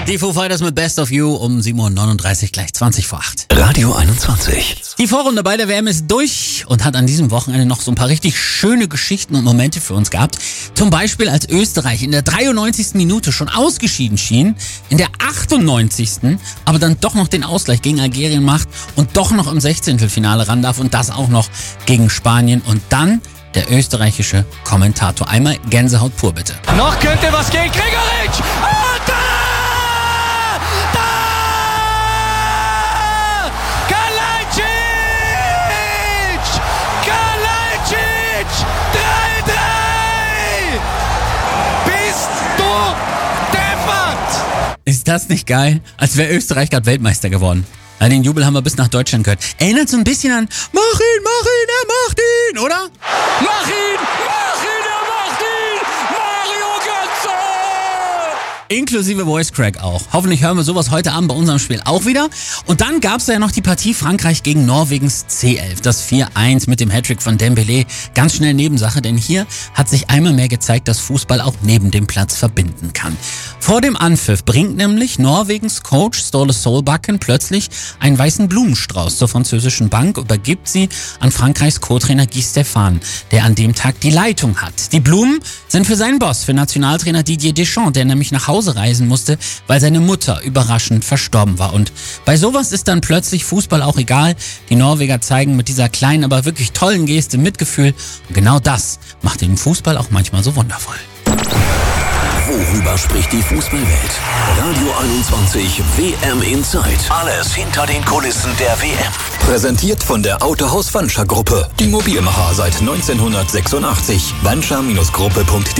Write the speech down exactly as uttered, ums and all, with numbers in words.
Die Foo Fighters mit Best of You um sieben Uhr neununddreißig, gleich zwanzig vor acht. Radio einundzwanzig. Die Vorrunde bei der W M ist durch und hat an diesem Wochenende noch so ein paar richtig schöne Geschichten und Momente für uns gehabt. Zum Beispiel, als Österreich in der dreiundneunzigsten Minute schon ausgeschieden schien, in der achtundneunzigsten aber dann doch noch den Ausgleich gegen Algerien macht und doch noch im Sechzehntelfinale ran darf und das auch noch gegen Spanien. Und dann der österreichische Kommentator. Einmal Gänsehaut pur, bitte. Noch könnte was gehen. Gregoritsch! Und da! Da! Kalajdzic! Kalajdzic! drei drei! Bist du deppert! Ist das nicht geil? Als wäre Österreich gerade Weltmeister geworden. Ja, den Jubel haben wir bis nach Deutschland gehört. Erinnert so ein bisschen an Mach ihn, mach ihn, er macht ihn, oder? Mach ihn! Mach ihn! Er macht ihn! Mario Götze! Inklusive Voice Crack auch. Hoffentlich hören wir sowas heute Abend bei unserem Spiel auch wieder. Und dann gab es ja noch die Partie Frankreich gegen Norwegens C elf. Das vier eins mit dem Hattrick von Dembélé. Ganz schnell Nebensache, denn hier hat sich einmal mehr gezeigt, dass Fußball auch neben dem Platz verbinden kann. Vor dem Anpfiff bringt nämlich Norwegens Coach Ståle Solbakken plötzlich einen weißen Blumenstrauß zur französischen Bank, übergibt sie an Frankreichs Co-Trainer Guy Stéphane, der an dem Tag die Leitung hat. Die Blumen sind für seinen Boss, für Nationaltrainer Didier Deschamps, der nämlich nach Hause reisen musste, weil seine Mutter überraschend verstorben war. Und bei sowas ist dann plötzlich Fußball auch egal. Die Norweger zeigen mit dieser kleinen, aber wirklich tollen Geste Mitgefühl. Und genau das macht den Fußball auch manchmal so wundervoll. Worüber spricht die Fußballwelt? Radio einundzwanzig W M Inside. Alles hinter den Kulissen der W M. Präsentiert von der Autohaus Wanscher Gruppe. Die Mobilmacher seit neunzehnhundertsechsundachtzig. wanscher Gruppe punkt de